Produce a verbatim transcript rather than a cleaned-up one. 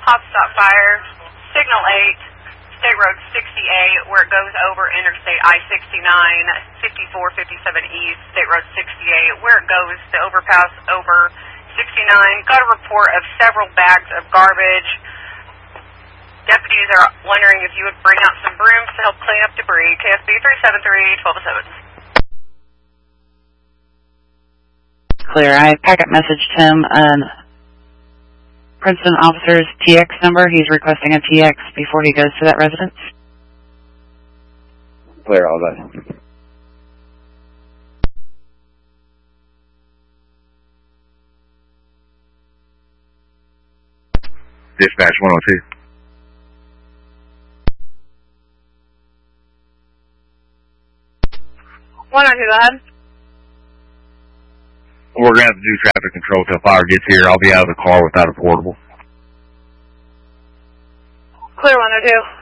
Hot stop fire, signal eight, State Road sixty-eight, where it goes over Interstate I sixty-nine, fifty-four fifty-seven East, State Road sixty-eight, where it goes to overpass over sixty-nine. Got a report of several bags of garbage. Deputies are wondering if you would bring out some brooms to help clean up debris. K S B three seven three, one two seven. Clear. I packet messaged him an Princeton officer's T X number. He's requesting a T X before he goes to that residence. Clear all that. Dispatch one oh two. one oh two, go ahead. We're going to have to do traffic control till fire gets here. I'll be out of the car without a portable. Clear one oh two.